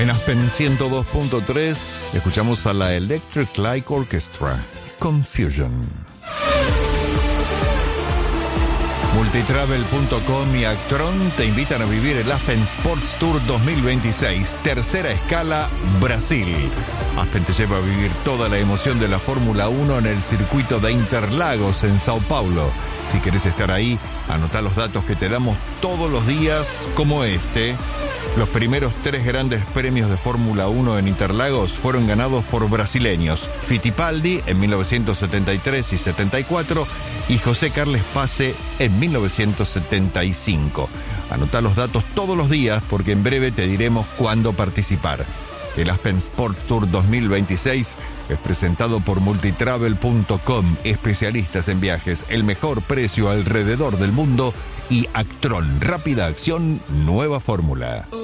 En Aspen 102.3 escuchamos a la Electric Light Orchestra, Confusion. Multitravel.com y Actron te invitan a vivir el Aspen Sports Tour 2026, tercera escala, Brasil. Aspen te lleva a vivir toda la emoción de la Fórmula 1 en el circuito de Interlagos en Sao Paulo. Si querés estar ahí, anotá los datos que te damos todos los días, como este. Los primeros 3 grandes premios de Fórmula 1 en Interlagos fueron ganados por brasileños: Fittipaldi en 1973 y 74 y José Carles Pace en 1975. Anotá los datos todos los días porque en breve te diremos cuándo participar. El Aspen Sport Tour 2026 es presentado por Multitravel.com, especialistas en viajes, el mejor precio alrededor del mundo, y Actron, rápida acción, nueva fórmula.